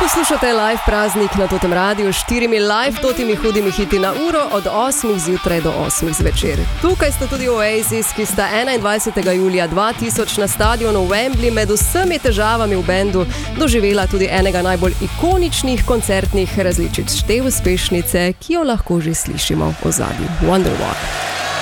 Poslušate live praznik na Totem Radiu s 4 live totimi hudimi hiti na uro od 8 zjutraj do 8 zvečer. Tukaj sta tudi Oasis, ki sta 21. julija 2000 na stadionu Wembley med vsemi težavami v bendu doživela tudi enega najbolj ikoničnih koncertnih različic te uspešnice, ki jo lahko že slišimo v ozadju. Wonderwall.